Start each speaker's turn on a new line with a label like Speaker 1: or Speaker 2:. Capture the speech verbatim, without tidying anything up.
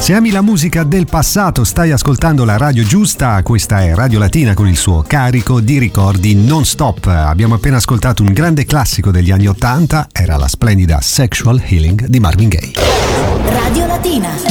Speaker 1: Se ami la musica del passato, stai ascoltando la radio giusta. Questa è Radio Latina con il suo carico di ricordi non stop. Abbiamo appena ascoltato un grande classico degli anni ottanta, era la splendida Sexual Healing di Marvin Gaye.
Speaker 2: Radio Latina.